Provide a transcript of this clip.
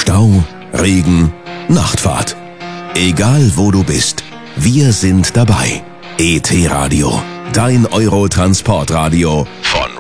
Stau, Regen, Nachtfahrt. Egal wo du bist, wir sind dabei. ET Radio, dein Euro-Transportradio von